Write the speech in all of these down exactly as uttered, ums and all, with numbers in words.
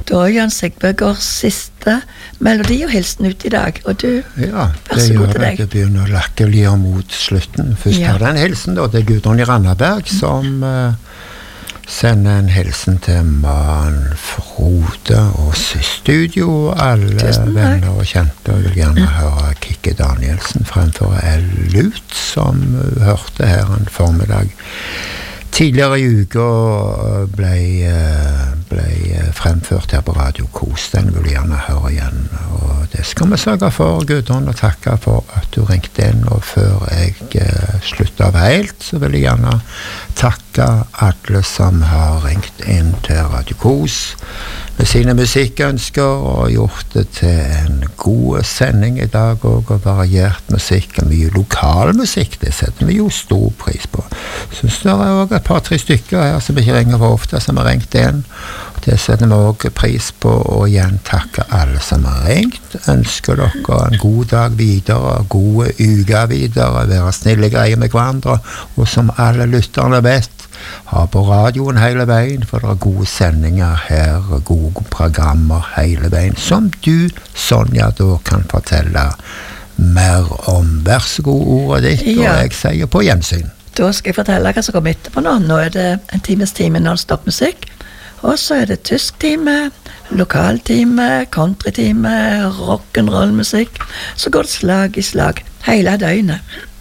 Da er Jan Sigbjørgårds siste melodi og hilsen ut i dag, og du, ja, vær så god til deg. Ja, det begynner å lakkeligere mot slutten. Først Ja. har det en hilsen da, det er Gudrun i Randaberg som uh, sender en hilsen til Man Frode og studio, alle Tusen takk. venner og kjente, og vil gjerne høre Kikki Danielsen fremfor Lut, som uh, hørte her en formiddag. Tidligere i uka ble, ble fremført her på Radio Kos. Den vil jeg gjerne høre igjen. Og det skal vi sørge for, Gudrun, og takke for at du ringte inn. Og før jeg uh, slutter av helt, så vil jeg gjerne takke alle som har ringt inn til Radio Kos med sine musikkønsker og gjort det til en god sending i dag, og variert musikk og mye lokal musikk. Det setter vi jo stor pris på. Synes det er også et par-tre stykker her som ikke ringer for ofte, som har ringt inn. Det setter vi også pris på, og igjen takke alle som har ringt. Ønsker dere en god dag videre, gode uker videre, være snille greier med hverandre, og som alle lytterne vet, ha på radioen hele veien, for det er gode sendinger her, gode programmer hele veien, som du, Sonja, da kan fortelle mer om. Vær så god, ordet ditt, Ja. og jeg sier på gjensyn. Da skal jeg fortelle hva som kommer etterpå nå. Nå er det en times time non-stop musikk, og så er det tysk time, lokal time, country time, rock'n'roll musikk. Så går det slag i slag hele døgnet.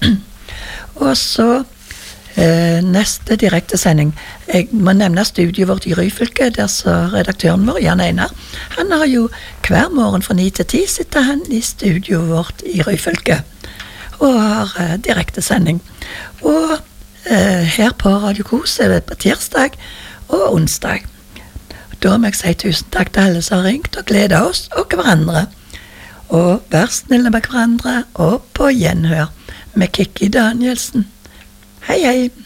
Og så eh, neste direkte sending. Jeg må nevne studiet vårt i Ryfylke, der så redaktøren vår, Jan Einar, han har jo hver morgen fra ni til ti sitter han i studioet vårt i Ryfylke og har eh, direkte sending. Og eh, her på Radio Kos er det på tirsdag og onsdag. Da må jeg si tusen takk til alle som har ringt, og gleder oss og hverandre. Og vær snille med hverandre, og på gjenhør med Kikki Danielsen. Hei, hei!